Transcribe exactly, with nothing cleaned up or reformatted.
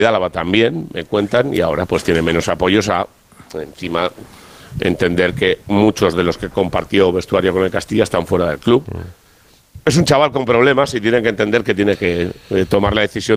Álava también, me cuentan, y ahora pues tiene menos apoyos a, encima, entender que muchos de los que compartió vestuario con el Castilla están fuera del club. Es un chaval con problemas y tiene que entender que tiene que eh, tomar la decisión